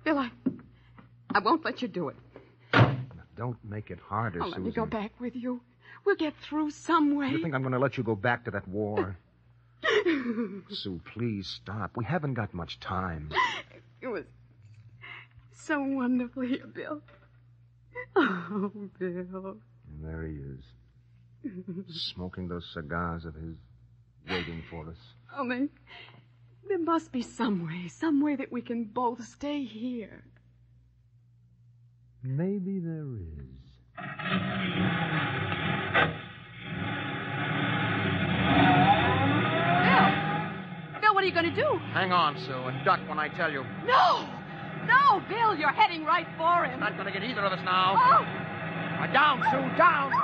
Bill, I won't let you do it. Don't make it harder, Let Susan. me go back with you. We'll get through some way. You think I'm going to let you go back to that war? Sue, please stop. We haven't got much time. It was so wonderful here, Bill. Oh, Bill. And there he is, smoking those cigars of his, waiting for us. Oh, there must be some way that we can both stay here. Maybe there is. Bill, what are you going to do? Hang on, Sue, and duck when I tell you. No, Bill, you're heading right for him. Not going to get either of us now. Oh. Down, Sue, down.